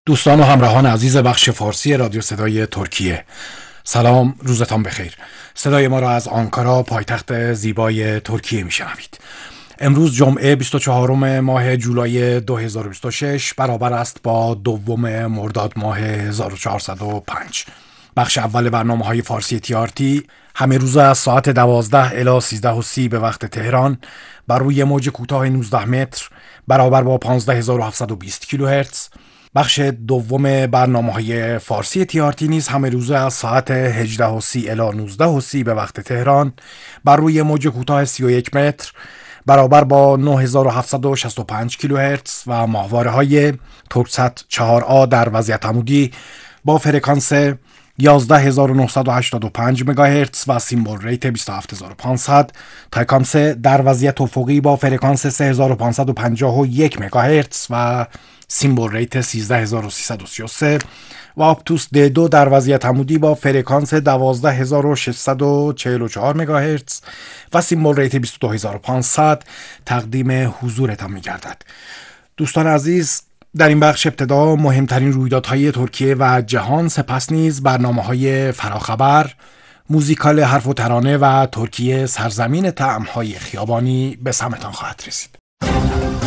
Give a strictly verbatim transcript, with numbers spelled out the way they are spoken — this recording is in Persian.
دوستان و همراهان عزیز بخش فارسی رادیو صدای ترکیه، سلام، روزتان بخیر. صدای ما را از آنکارا، پایتخت زیبای ترکیه میشنوید. امروز جمعه بیست و چهارم ماه جولای دو هزار و بیست و شش برابر است با دوم مرداد ماه هزار و چهارصد و پنج. بخش اول برنامه های فارسی تی آر تی همه روز از ساعت دوازده الی سیزده و سی به وقت تهران بر روی موج کوتاه نوزده متر برابر با پانزده هزار و هفتصد و بیست کیلوهرتز. بخش دوم برنامه های فارسی تی آر تی نیز همه روزه از ساعت هجده و سی الی نوزده و سی به وقت تهران بر روی موج کوتاه سی و یک متر برابر با نه هزار و هفتصد و شصت و پنج کیلوهرتز و ماهواره های ترکست چهار آ در وضعیت عمودی با فرکانس یازده هزار و نهصد و هشتاد و پنج مگاهرتز و سیمبل ریت بیست و هفت هزار و پانصد، تایکانس در وضعیت افقی با فرکانس سه هزار و پانصد و پنجاه و یک مگاهرتز و سیمبل ریت سیزده هزار و سیصد و سی و سه و آپتوس د دو در وضعیت عمودی با فرکانس دوازده هزار و ششصد و چهل و چهار مگاهرتز و سیمبل ریت بیست و دو هزار و پانصد تقدیم حضورتان می‌گردد. دوستان عزیز، در این بخش ابتدا مهمترین رویدادهای ترکیه و جهان، سپس نیز برنامه‌های فراخبر، موزیکال حرف و ترانه و ترکیه سرزمین طعم‌های خیابانی به سمتان خواهد رسید.